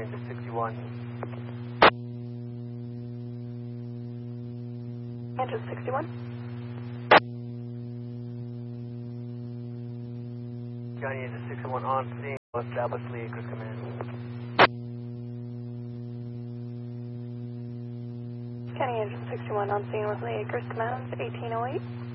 Engine 61. Engine 61. Johnny Engine 61 on scene. Establish Lee Acres Command. County Engine 61 on scene with Lee Acres Command 1808.